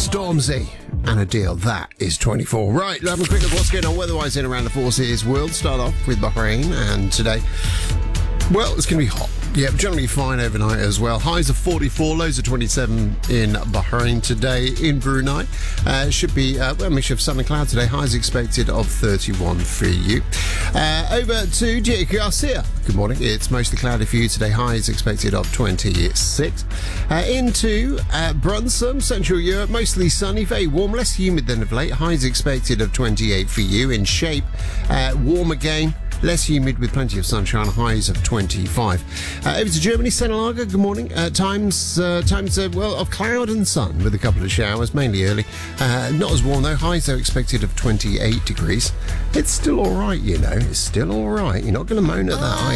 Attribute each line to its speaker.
Speaker 1: Stormzy and a deal that is 24. Right, having a quick look what's going on weather-wise in around the Forces world. Start off with Bahrain, and today, well, it's going to be hot. Yeah, generally fine overnight as well. Highs of 44, lows of 27 in Bahrain today. In Brunei, should be a mixture of sun and cloud today. Highs expected of 31 for you. Over to Diego Garcia. Good morning. It's mostly cloudy for you today. Highs expected of 26. Into Brunsum, Central Europe, mostly sunny, very warm, less humid than of late. Highs expected of 28 for you. In Shape, warm again. Less humid with plenty of sunshine, highs of 25. Over to Germany, Senelaga, good morning. Times of cloud and sun with a couple of showers, mainly early. Not as warm though, highs are expected of 28 degrees. It's still all right, you know, it's still all right. You're not going to moan at that, are